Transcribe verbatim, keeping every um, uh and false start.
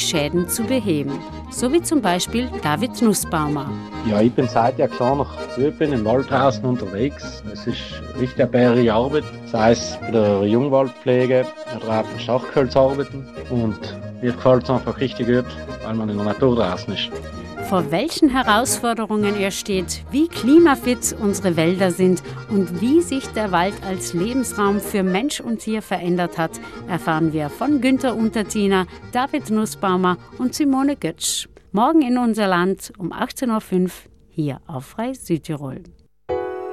Schäden zu beheben. So wie zum Beispiel David Nussbaumer. Ja, ich bin seit ich kleiner Bub bin im Wald draußen unterwegs. Es ist richtig eine bärige Arbeit, sei es bei der Jungwaldpflege oder auch bei Schachholzarbeiten. Und mir gefällt es einfach richtig gut, weil man in der Natur draußen ist. Vor welchen Herausforderungen er steht, wie klimafit unsere Wälder sind und wie sich der Wald als Lebensraum für Mensch und Tier verändert hat, erfahren wir von Günther Untertiner, David Nussbaumer und Simone Götsch. Morgen in unser Land um achtzehn Uhr fünf hier auf Frei Südtirol.